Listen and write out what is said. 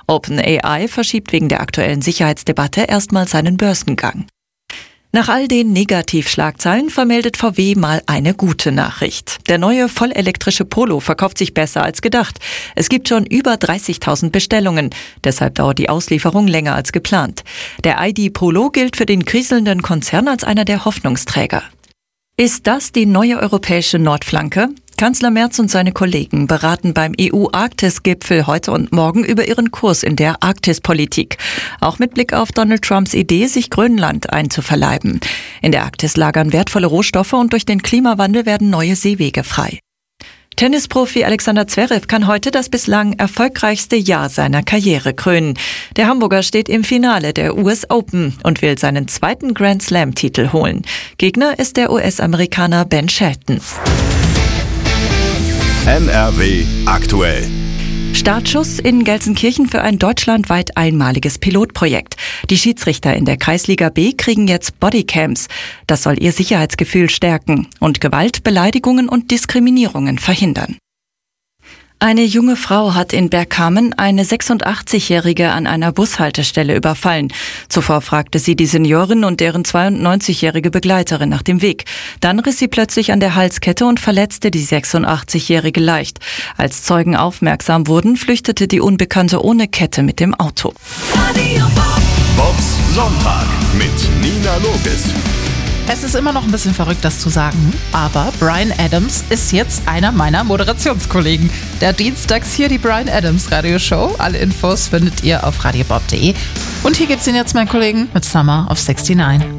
OpenAI verschiebt wegen der aktuellen Sicherheitsdebatte erstmal seinen Börsengang. Nach all den Negativschlagzeilen vermeldet VW mal eine gute Nachricht. Der neue vollelektrische Polo verkauft sich besser als gedacht. Es gibt schon über 30.000 Bestellungen. Deshalb dauert die Auslieferung länger als geplant. Der ID Polo gilt für den kriselnden Konzern als einer der Hoffnungsträger. Ist das die neue europäische Nordflanke? Kanzler Merz und seine Kollegen beraten beim EU-Arktis-Gipfel heute und morgen über ihren Kurs in der Arktispolitik. Auch mit Blick auf Donald Trumps Idee, sich Grönland einzuverleiben. In der Arktis lagern wertvolle Rohstoffe und durch den Klimawandel werden neue Seewege frei. Tennisprofi Alexander Zverev kann heute das bislang erfolgreichste Jahr seiner Karriere krönen. Der Hamburger steht im Finale der US Open und will seinen zweiten Grand Slam-Titel holen. Gegner ist der US-Amerikaner Ben Shelton. NRW aktuell. Startschuss in Gelsenkirchen für ein deutschlandweit einmaliges Pilotprojekt. Die Schiedsrichter in der Kreisliga B kriegen jetzt Bodycams. Das soll ihr Sicherheitsgefühl stärken und Gewalt, Beleidigungen und Diskriminierungen verhindern. Eine junge Frau hat in Bergkamen eine 86-Jährige an einer Bushaltestelle überfallen. Zuvor fragte sie die Seniorin und deren 92-jährige Begleiterin nach dem Weg. Dann riss sie plötzlich an der Halskette und verletzte die 86-jährige leicht. Als Zeugen aufmerksam wurden, flüchtete die Unbekannte ohne Kette mit dem Auto. Bobs Sonntag mit Nina Logis. Es ist immer noch ein bisschen verrückt, das zu sagen, aber Bryan Adams ist jetzt einer meiner Moderationskollegen. Der dienstags hier die Bryan Adams Radioshow. Alle Infos findet ihr auf radiobob.de. Und hier gibt's ihn jetzt, meinen Kollegen, mit Summer of 69.